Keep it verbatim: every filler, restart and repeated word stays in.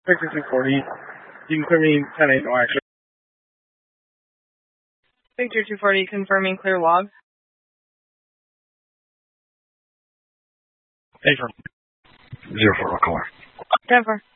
Victor two forty, you can clear me ten eight, no action. Victor two forty, confirming clear log. Hey, for zero four, I'll call her. ten four.